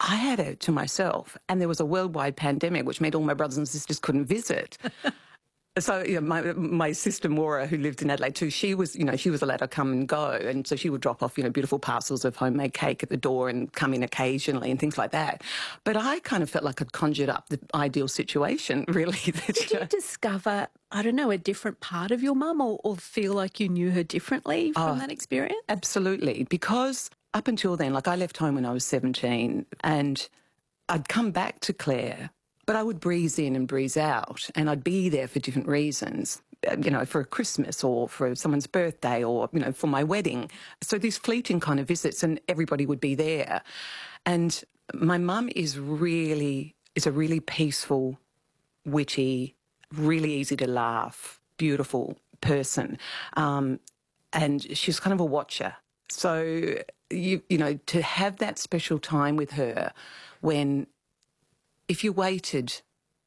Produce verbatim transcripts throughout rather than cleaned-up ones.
I had her to myself, and there was a worldwide pandemic, which meant all my brothers and sisters couldn't visit. So, you know, my my sister Maura, who lived in Adelaide too, she was, you know, she was allowed to come and go, and so she would drop off, you know, beautiful parcels of homemade cake at the door and come in occasionally and things like that. But I kind of felt like I'd conjured up the ideal situation, really. Did you discover, I don't know, a different part of your mum, or, or feel like you knew her differently from Oh, that experience? Absolutely, because up until then, like I left home when I was seventeen, and I'd come back to Claire, but I would breeze in and breeze out, and I'd be there for different reasons, you know, for a Christmas or for someone's birthday or, you know, for my wedding. So these fleeting kind of visits, and everybody would be there. And my mum is really, is a really peaceful, witty, really easy to laugh, beautiful person. Um, and she's kind of a watcher. So, you, you know, to have that special time with her when, if you waited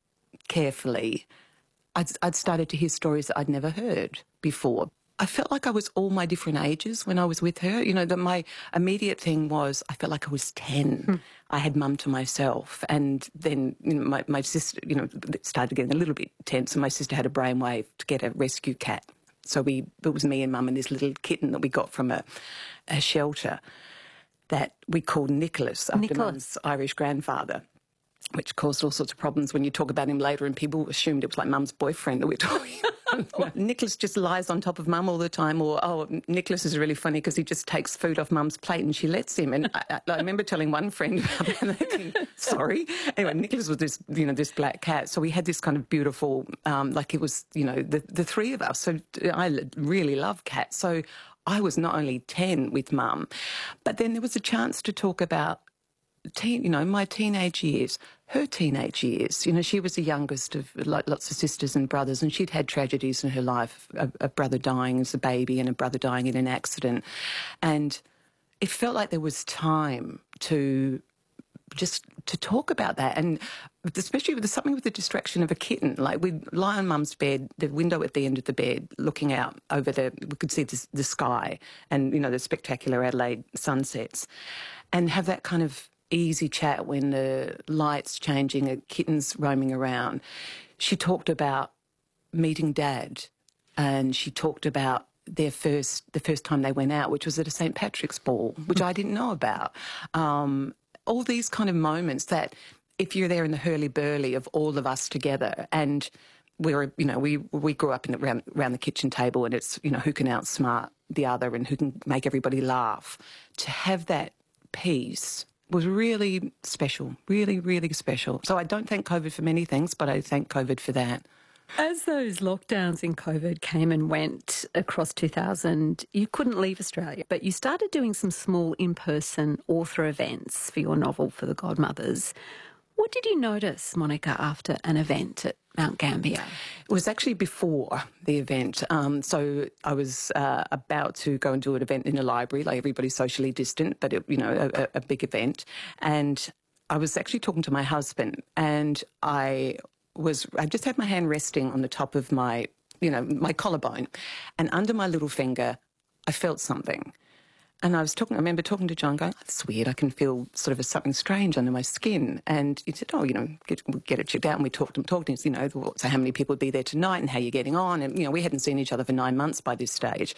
carefully, I'd, I'd started to hear stories that I'd never heard before. I felt like I was all my different ages when I was with her. You know, that my immediate thing was I felt like I was ten. Hmm. I had mum to myself. And then, you know, my, my sister, you know, started getting a little bit tense, and my sister had a brainwave to get a rescue cat. So we, it was me and mum and this little kitten that we got from a, a shelter that we called Nicholas, after Nicholas. mum's Irish grandfather, which caused all sorts of problems when you talk about him later, and people assumed it was like mum's boyfriend that we're talking about. Nicholas just lies on top of mum all the time, or, oh, Nicholas is really funny because he just takes food off mum's plate and she lets him. And I, I remember telling one friend about that, and thinking, sorry. Anyway, Nicholas was this, you know, this black cat. So we had this kind of beautiful, um, like it was, you know, the, the three of us. So I really love cats. So I was not only ten with mum, but then there was a chance to talk about teen, you know, my teenage years, her teenage years. You know, she was the youngest of like, lots of sisters and brothers, and she'd had tragedies in her life, a, a brother dying as a baby and a brother dying in an accident. And it felt like there was time to just to talk about that, and especially with something with the distraction of a kitten. Like we'd lie on mum's bed, the window at the end of the bed, looking out over the, we could see the, the sky and, you know, the spectacular Adelaide sunsets, and have that kind of easy chat when the light's changing, a kitten's roaming around. She talked about meeting Dad, and she talked about their first, the first time they went out, which was at a Saint Patrick's ball, which I didn't know about. Um, all these kind of moments that if you're there in the hurly-burly of all of us together, and we're, you know, we we grew up in around, around the kitchen table, and it's, you know, who can outsmart the other and who can make everybody laugh. To have that peace was really special, really, really special. So I don't thank COVID for many things, but I thank COVID for that. As those lockdowns in COVID came and went across two thousand, you couldn't leave Australia, but you started doing some small in-person author events for your novel, For the Godmothers. What did you notice, Monica, after an event at Mount Gambier? It was actually before the event. Um, so I was uh, about to go and do an event in a library, like everybody's socially distant, but, it, you know, a, a big event. And I was actually talking to my husband, and I was, I just had my hand resting on the top of my, you know, my collarbone, and under my little finger, I felt something. And I was talking, I remember talking to John going, oh, that's weird, I can feel sort of a, something strange under my skin. And he said, oh, you know, get, we'll get it checked out. And we talked and talked, and, you know, so how many people would be there tonight and how you're getting on. And, you know, we hadn't seen each other for nine months by this stage.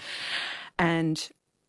And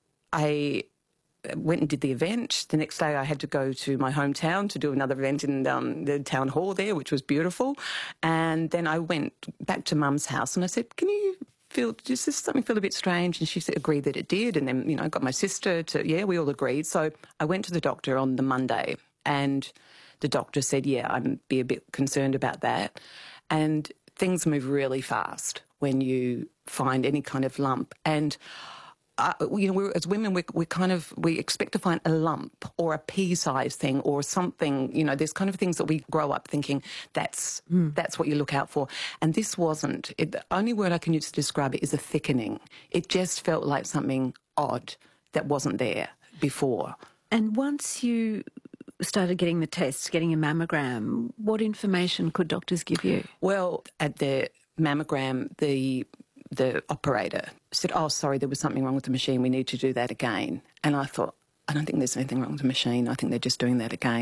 I went and did the event. The next day I had to go to my hometown to do another event in um, the town hall there, which was beautiful. And then I went back to Mum's house and I said, can you feel, does this something feel a bit strange? And she said, agreed that it did. And then, you know, I got my sister to, yeah, we all agreed. So I went to the doctor on the Monday, and the doctor said, yeah, I'd be a bit concerned about that. And things move really fast when you find any kind of lump. And Uh, you know, we're, as women, we we kind of, we expect to find a lump or a pea-sized thing or something, you know, there's kind of things that we grow up thinking that's mm. that's what you look out for. And this wasn't. It, the only word I can use to describe it is a thickening. It just felt like something odd that wasn't there before. And once you started getting the tests, getting a mammogram, what information could doctors give you? Well, at the mammogram, the the operator said, oh, sorry, there was something wrong with the machine, we need to do that again. And I thought, I don't think there's anything wrong with the machine, I think they're just doing that again.